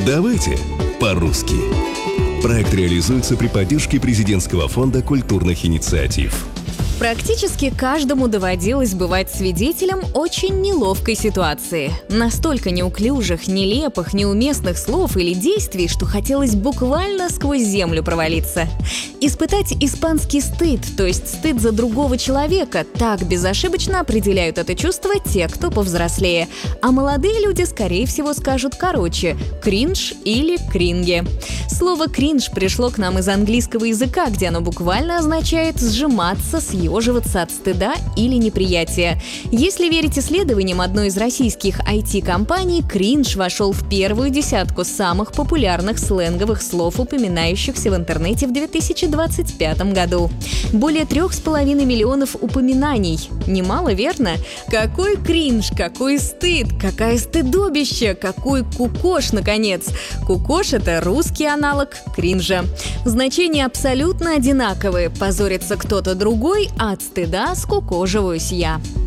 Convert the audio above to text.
Давайте по-русски. Проект реализуется при поддержке Президентского фонда культурных инициатив. Практически каждому доводилось бывать свидетелем очень неловкой ситуации. Настолько неуклюжих, нелепых, неуместных слов или действий, что хотелось буквально сквозь землю провалиться. Испытать испанский стыд, то есть стыд за другого человека, так безошибочно определяют это чувство те, кто повзрослее. А молодые люди, скорее всего, скажут короче – кринж или кринги. Слово «кринж» пришло к нам из английского языка, где оно буквально означает «сжиматься», съеживаться от стыда или неприятия. Если верить исследованиям одной из российских IT-компаний, кринж вошел в первую десятку самых популярных сленговых слов, упоминающихся в интернете в 2025 году. Более 3,5 миллионов упоминаний. Немало, верно? Какой кринж, какой стыд, какая стыдобище, какой кукош, наконец. Кукош — это русский аналог кринжа. Значения абсолютно одинаковые. Позорится кто-то другой, а от стыда скукоживаюсь я.